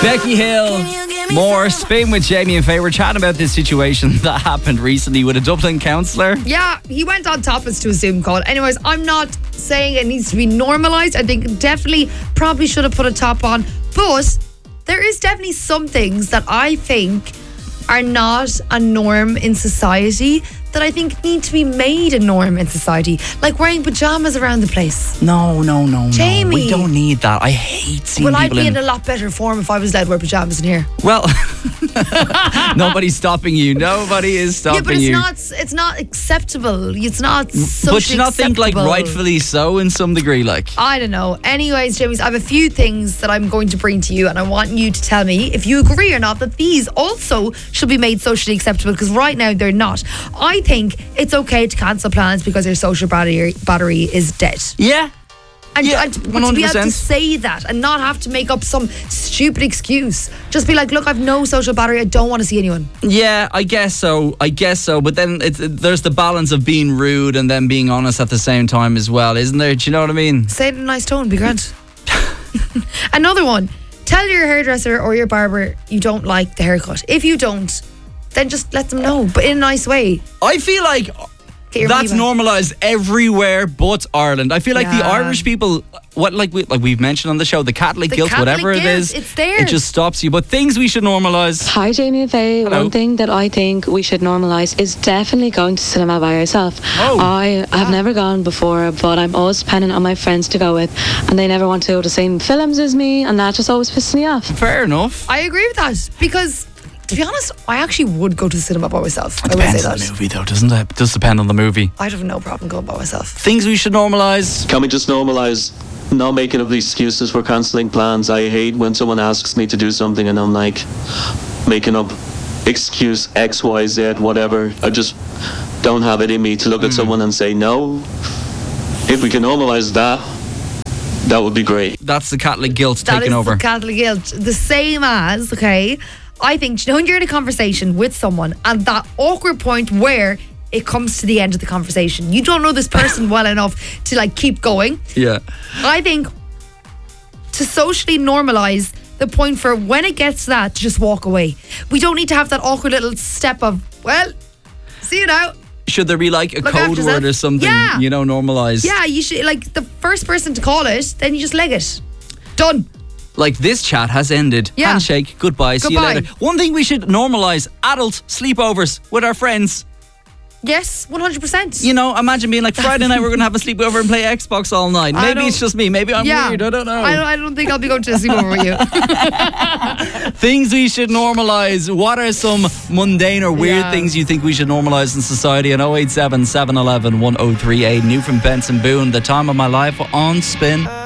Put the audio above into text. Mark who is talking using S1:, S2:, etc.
S1: Becky Hill, more Spain with Jamie and Faye. We're chatting about this situation that happened recently with a Dublin councillor.
S2: Yeah, he went on topless to a Zoom call. Anyways, I'm not saying it needs to be normalised. I think definitely probably should have put a top on. But there is definitely some things that I think are not a norm in society that I think need to be made a norm in society. Like wearing pyjamas around the place.
S1: No.
S2: Jamie.
S1: We don't need that. I hate seeing
S2: Well, I'd
S1: people
S2: be in a lot better form if I was allowed to wear pyjamas in here.
S1: Well, nobody's stopping you. Nobody is stopping you.
S2: Yeah, but it's not acceptable. It's not socially
S1: But you not think like
S2: acceptable.
S1: rightfully so in some degree, like?
S2: I don't know. Anyways, James, I have a few things that I'm going to bring to you, and I want you to tell me if you agree or not that these also should be made socially acceptable, because right now they're not. I think it's okay to cancel plans because your social battery is dead.
S1: Yeah.
S2: And,
S1: Yeah,
S2: and to be able
S1: 100%.
S2: to say that and not have to make up some stupid excuse. Just be like, look, I've no social battery. I don't want to see anyone.
S1: Yeah, I guess so. But then there's the balance of being rude and then being honest at the same time as well, isn't there? Do you know what I mean?
S2: Say it in a nice tone. Be grand. Another one. Tell your hairdresser or your barber you don't like the haircut. If you don't, then just let them know, but in a nice way.
S1: I feel like
S2: Get your
S1: that's
S2: money back.
S1: normalised everywhere but Ireland. I feel like the
S2: Yeah.
S1: Irish people, we've mentioned on the show, the Catholic
S2: The
S1: guilt,
S2: Catholic
S1: whatever it
S2: guilt,
S1: is,
S2: it's there.
S1: it just stops you. But things we should normalise.
S3: Hi Jamie and Faye.
S1: Hello.
S3: One thing that I think we should normalise is definitely going to cinema by yourself.
S1: Oh.
S3: I have never gone before, but I'm always dependent on my friends to go with, and they never want to go to the same films as me, and that just always pisses me off.
S1: Fair enough.
S2: I agree with that, because to be honest, I actually would go to the cinema by myself. I would say
S1: Depends on
S2: that.
S1: the movie though, doesn't it? It does depend on the movie.
S2: I'd have no problem going by myself.
S1: Things we should normalise.
S4: Can we just normalise not making up excuses for cancelling plans? I hate when someone asks me to do something and I'm like making up excuse X, Y, Z, whatever. I just don't have it in me to look at someone and say no. If we can normalise that, that would be great.
S1: That's the Catholic guilt
S2: That
S1: taking
S2: is
S1: over.
S2: the Catholic guilt. The same as, okay, I think, you know, when you're in a conversation with someone and that awkward point where it comes to the end of the conversation, you don't know this person well enough to like keep going.
S1: Yeah.
S2: I think to socially normalise the point for when it gets to that, to just walk away. We don't need to have that awkward little step of, well, see you now.
S1: Should there be like a
S2: Look
S1: code
S2: after
S1: word
S2: yourself.
S1: or something,
S2: Yeah.
S1: you know, normalised?
S2: Yeah, you should, like, the first person to call it, then you just leg it. Done.
S1: Like, this chat has ended.
S2: Yeah.
S1: Handshake, goodbye, see you
S2: Goodbye.
S1: later. One thing we should normalise, adult sleepovers with our friends.
S2: Yes, 100%.
S1: You know, imagine being like, Friday night we're going to have a sleepover and play Xbox all night.
S2: I
S1: Maybe
S2: don't-
S1: it's just me. Maybe I'm weird. I don't know.
S2: I don't think I'll be going to a sleepover with you.
S1: Things we should normalise. What are some mundane or weird
S2: Yeah.
S1: things you think we should normalise in society? And 087 711 1038. New from Benson Boone, The Time of My Life on Spin.